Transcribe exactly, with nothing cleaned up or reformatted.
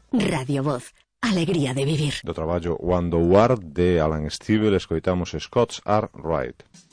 Radio Voz, alegría de vivir. Do traballo Wando War de Alan Stivell escoitamos Scots Are Right.